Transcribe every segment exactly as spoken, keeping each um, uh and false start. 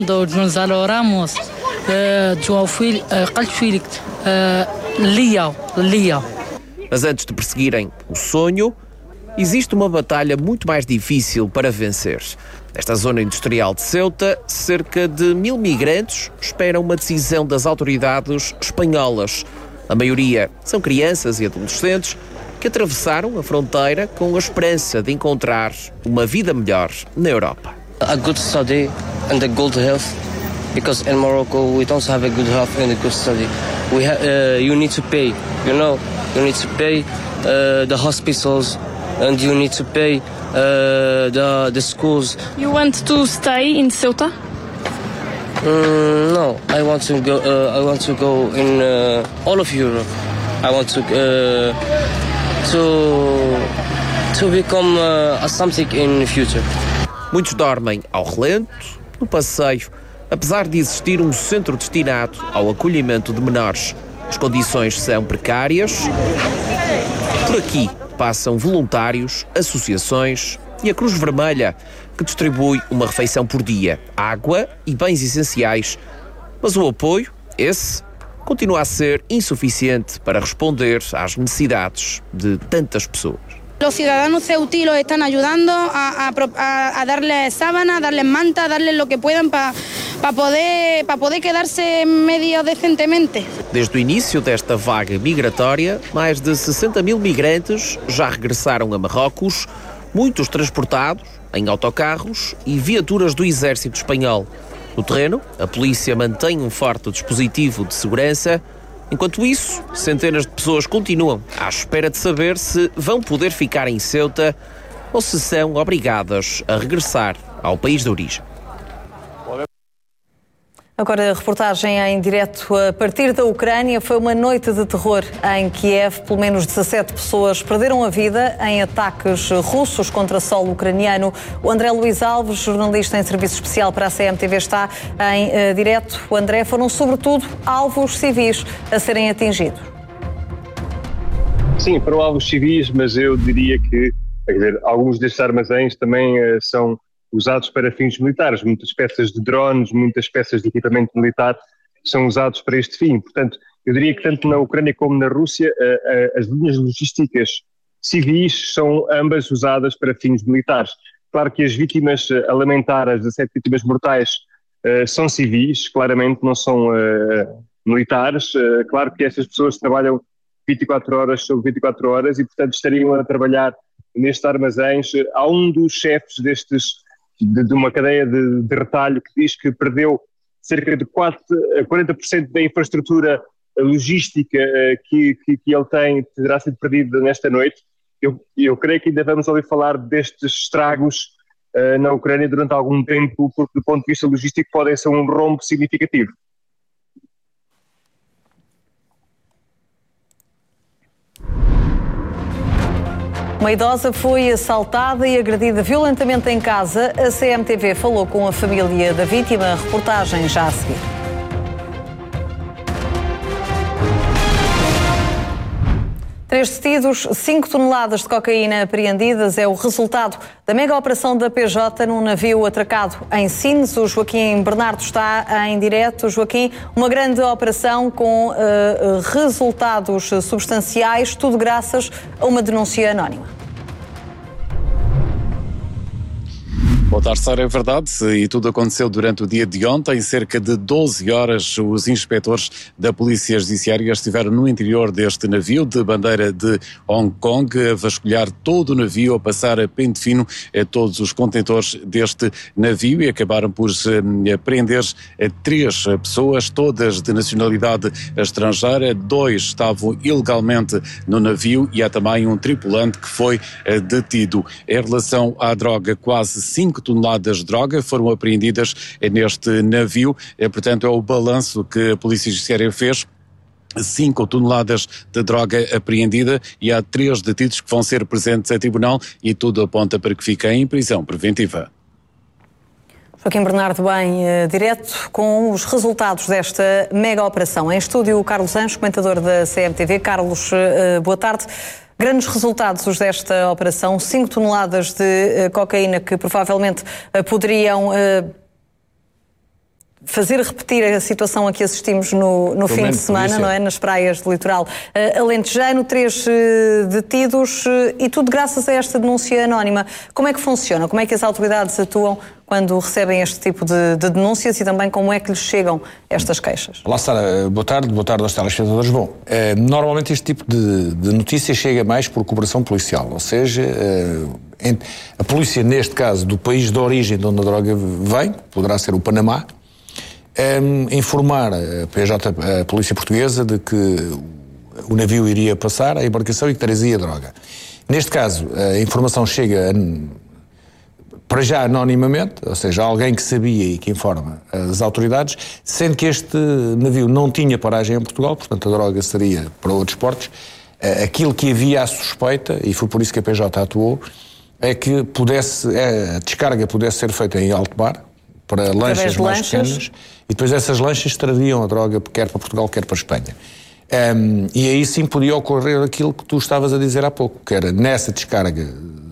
do Gonzalo Ramos, João Filho, Carlos Félix, Leal, Leal. Mas antes de perseguirem o sonho, existe uma batalha muito mais difícil para vencer. Nesta zona industrial de Ceuta, cerca de mil migrantes esperam uma decisão das autoridades espanholas. A maioria são crianças e adolescentes que atravessaram a fronteira com a esperança de encontrar uma vida melhor na Europa. A good study and a good health, because in Morocco we don't have a good health and a good study. We ha uh, you need to pay, you know, you need to pay uh, the hospitals and you need to pay uh, the the schools. You want to stay in Ceuta? Mm, no, I want to go. Uh, I want to go in uh, all of Europe. I want to uh, to to become uh, something in the future. Muitos dormem ao relento, no passeio, apesar de existir um centro destinado ao acolhimento de menores. As condições são precárias. Por aqui passam voluntários, associações e a Cruz Vermelha, que distribui uma refeição por dia, água e bens essenciais. Mas o apoio, esse, continua a ser insuficiente para responder às necessidades de tantas pessoas. Los ciudadanos ceutinos están ayudando a, a, a darles sábana, a darles manta, a darles lo que puedan para pa poder, pa poder quedarse medio decentemente. Desde o início desta vaga migratória, mais de sessenta mil migrantes já regressaram a Marrocos, muitos transportados em autocarros e viaturas do exército espanhol. No terreno, a polícia mantém um forte dispositivo de segurança. Enquanto isso, centenas de pessoas continuam à espera de saber se vão poder ficar em Ceuta ou se são obrigadas a regressar ao país de origem. Agora a reportagem em direto a partir da Ucrânia. Foi uma noite de terror em Kiev. Pelo menos dezassete pessoas perderam a vida em ataques russos contra solo ucraniano. O André Luís Alves, jornalista em serviço especial para a C M T V, está em uh, direto. O André, foram sobretudo alvos civis a serem atingidos. Sim, foram alvos civis, mas eu diria que quer dizer, alguns destes armazéns também uh, são usados para fins militares. Muitas peças de drones, muitas peças de equipamento militar são usados para este fim. Portanto, eu diria que tanto na Ucrânia como na Rússia, as linhas logísticas civis são ambas usadas para fins militares. Claro que as vítimas a lamentar, as dezassete vítimas mortais, são civis, claramente não são militares. Claro que essas pessoas trabalham vinte e quatro horas sobre vinte e quatro horas e, portanto, estariam a trabalhar nestes armazéns. Há um dos chefes destes De, de uma cadeia de, de retalho que diz que perdeu cerca de quarenta por cento da infraestrutura logística que, que, que ele tem, terá sido perdida nesta noite. Eu, eu creio que ainda vamos ouvir falar destes estragos uh, na Ucrânia durante algum tempo, porque do ponto de vista logístico podem ser um rombo significativo. Uma idosa foi assaltada e agredida violentamente em casa. A C M T V falou com a família da vítima. A reportagem já a seguir. Três detidos, cinco toneladas de cocaína apreendidas é o resultado da mega operação da P J num navio atracado em Sines. O Joaquim Bernardo está em direto. Joaquim, uma grande operação com uh, resultados substanciais, tudo graças a uma denúncia anónima. Boa tarde, Sara. É verdade, e tudo aconteceu durante o dia de ontem. Cerca de doze horas, os inspectores da Polícia Judiciária estiveram no interior deste navio de bandeira de Hong Kong, a vasculhar todo o navio, a passar a pente fino a todos os contentores deste navio e acabaram por eh, prender três pessoas, todas de nacionalidade estrangeira. Dois estavam ilegalmente no navio e há também um tripulante que foi eh, detido. Em relação à droga, quase cinco toneladas de droga foram apreendidas neste navio, portanto é o balanço que a Polícia Judiciária fez. cinco toneladas de droga apreendida e há três detidos que vão ser presentes a tribunal e tudo aponta para que fiquem em prisão preventiva. Joaquim Bernardo, bem, uh, direto com os resultados desta mega operação. Em estúdio, o Carlos Anjos, comentador da C M T V. Carlos, uh, boa tarde. Grandes resultados os desta operação, cinco toneladas de uh, cocaína que provavelmente uh, poderiam uh, fazer repetir a situação a que assistimos no, no fim de semana, não é? Nas praias do litoral uh, alentejano, três uh, detidos uh, e tudo graças a esta denúncia anónima. Como é que funciona? Como é que as autoridades atuam quando recebem este tipo de, de denúncias e também como é que lhes chegam estas queixas? Olá, Sara. Boa tarde. Boa tarde aos telespectadores. Bom, uh, normalmente este tipo de, de notícia chega mais por cooperação policial, ou seja, uh, a polícia, neste caso, do país de origem de onde a droga vem, poderá ser o Panamá, Um, informar a P J, a Polícia Portuguesa, de que o navio iria passar a embarcação e que trazia droga. Neste caso, a informação chega a, para já anonimamente, ou seja, alguém que sabia e que informa as autoridades, sendo que este navio não tinha paragem em Portugal, portanto a droga seria para outros portos. Aquilo que havia à suspeita, e foi por isso que a P J atuou, é que pudesse, a descarga pudesse ser feita em alto mar, para lanchas mais pequenas, e depois essas lanchas trariam a droga quer para Portugal, quer para a Espanha. Um, e aí sim podia ocorrer aquilo que tu estavas a dizer há pouco, que era nessa descarga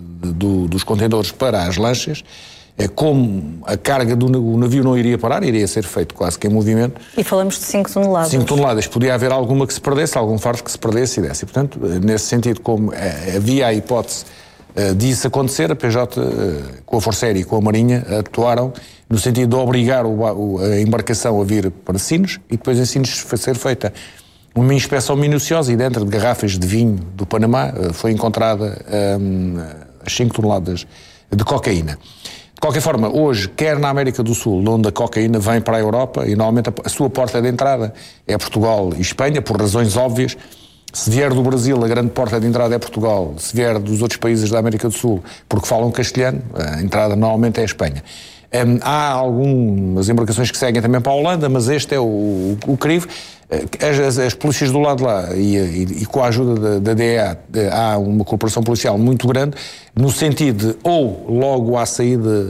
do, dos contentores para as lanchas, é como a carga do o navio não iria parar, iria ser feito quase que em movimento. E falamos de cinco toneladas. cinco toneladas. Podia haver alguma que se perdesse, algum fardo que se perdesse e desse. E, portanto, nesse sentido, como havia a hipótese disso acontecer, a P J, com a Força Aérea e com a Marinha, atuaram no sentido de obrigar o, a embarcação a vir para Sines e depois em Sines ser feita uma inspeção minuciosa e dentro de garrafas de vinho do Panamá foi encontrada um, as cinco toneladas de cocaína. De qualquer forma, hoje, quer na América do Sul, onde a cocaína vem para a Europa, e normalmente a sua porta de entrada é Portugal e Espanha, por razões óbvias. Se vier do Brasil, a grande porta de entrada é Portugal. Se vier dos outros países da América do Sul, porque falam castelhano, a entrada normalmente é a Espanha. Um, há algumas embarcações que seguem também para a Holanda, mas este é o, o, o crivo. As, as, as polícias do lado de lá, e, e, e com a ajuda da, da D E A, há uma cooperação policial muito grande, no sentido de, ou logo à saída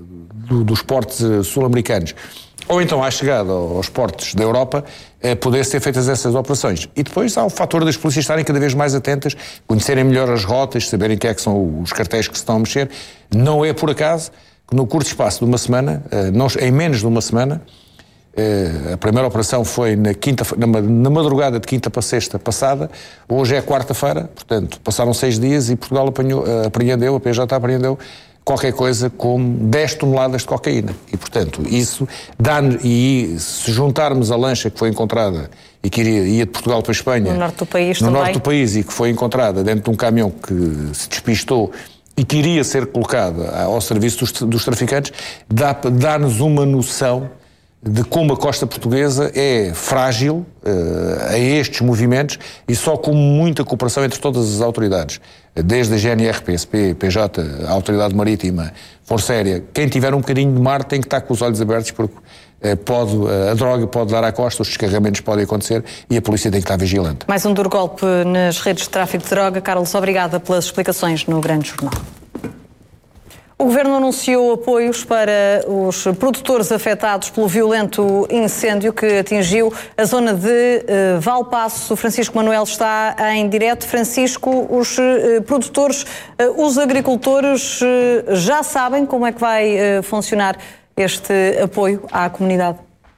do, dos portos sul-americanos, ou então à chegada aos portos da Europa, eh, poder ser feitas essas operações. E depois há o fator das polícias estarem cada vez mais atentas, conhecerem melhor as rotas, saberem que é que são os cartéis que se estão a mexer. Não é por acaso que no curto espaço de uma semana, eh, nós, em menos de uma semana, eh, a primeira operação foi na, quinta, na, na madrugada de quinta para sexta passada, hoje é quarta-feira, portanto, passaram seis dias e Portugal apanhou, eh, apreendeu, a P J apreendeu qualquer coisa como dez toneladas de cocaína. E, portanto, isso dá e se juntarmos a lancha que foi encontrada e que iria, ia de Portugal para a Espanha, no norte do país no também. norte do país e que foi encontrada dentro de um caminhão que se despistou e que iria ser colocada ao serviço dos, dos traficantes, dá, dá-nos uma noção de como a costa portuguesa é frágil uh, a estes movimentos e só com muita cooperação entre todas as autoridades, desde a G N R, P S P, P J, a Autoridade Marítima, Força Aérea. Quem tiver um bocadinho de mar tem que estar com os olhos abertos porque uh, pode, uh, a droga pode dar à costa, os descarregamentos podem acontecer e a polícia tem que estar vigilante. Mais um duro golpe nas redes de tráfico de droga. Carlos, obrigada pelas explicações no Grande Jornal. O Governo anunciou apoios para os produtores afetados pelo violento incêndio que atingiu a zona de uh, Valpaço. Francisco Manuel está em direto. Francisco, os uh, produtores, uh, os agricultores uh, já sabem como é que vai uh, funcionar este apoio à comunidade?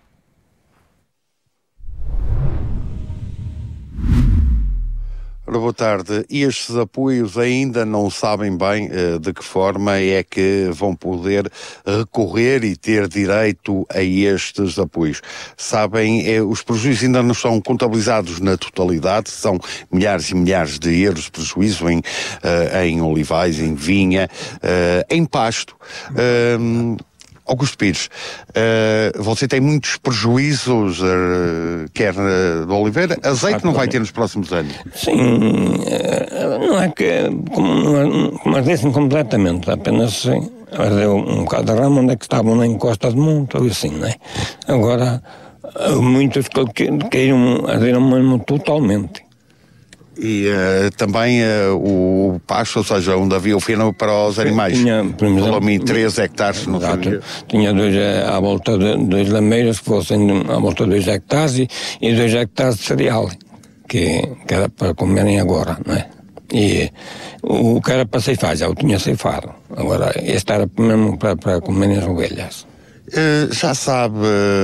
Ora, boa tarde. Estes apoios ainda não sabem bem uh, de que forma é que vão poder recorrer e ter direito a estes apoios. Sabem, eh, os prejuízos ainda não estão contabilizados na totalidade, são milhares e milhares de euros de prejuízo em, uh, em olivais, em vinha, uh, em pasto. Uh, Augusto Pires, uh, você tem muitos prejuízos, uh, quer uh, do Oliveira, azeite não vai ter nos próximos anos? Sim, uh, não é que, como, como dizem completamente, apenas ardeu um bocado de ramo onde é que estavam na encosta de monte, ou assim, não é? Agora, muitos que caíram, arderam mesmo totalmente. E uh, também uh, o pasto, ou seja, onde havia o feno para os animais. Falou-me em três hectares, não sabia. Tinha dois, à volta de dois lameiros que fossem à volta de dois hectares e, e dois hectares de cereal, que, que era para comerem agora, não é? E o que era para ceifar, já o tinha ceifado. Agora, este era mesmo para, para comerem as ovelhas. Uh, já sabe...